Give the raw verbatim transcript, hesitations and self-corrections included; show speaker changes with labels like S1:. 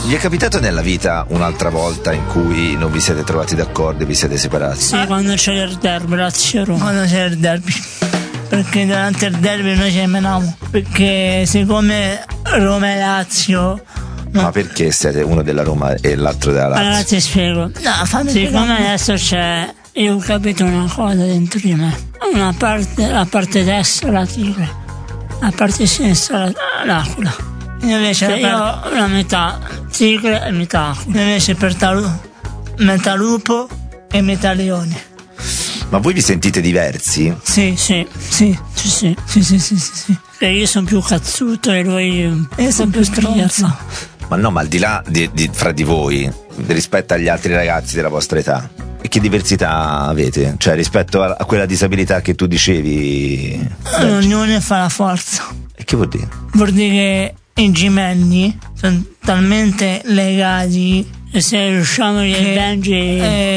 S1: Vi è capitato nella vita un'altra volta in cui non vi siete trovati d'accordo e vi siete separati?
S2: Sì, quando c'era il derby, Lazio Roma. Quando c'era il derby. Perché durante il derby noi ci menavamo. Perché siccome Roma e Lazio.
S1: No. Ma perché siete uno della Roma e l'altro della Lazio?
S2: Allora ti spiego. No, fammi siccome adesso c'è. Io ho capito una cosa dentro di me. Una parte, la parte destra la tigre, la parte sinistra la, l'aquila. Invece cioè io ho una metà tigre e metà aquila. Invece per talu, metà lupo e metà leone.
S1: Ma voi vi sentite diversi?
S2: Sì, sì, sì, sì, sì, sì, sì, sì, sì, sì. E io sono più cazzuto e lui è sempre stronzo.
S1: Ma no, ma al di là di, di, fra di voi, rispetto agli altri ragazzi della vostra età, che diversità avete? Cioè rispetto a, a quella disabilità che tu dicevi?
S2: L'unione fa la forza.
S1: E che vuol dire?
S2: Vuol dire che i gemelli sono talmente legati e se riusciamo a riavvengere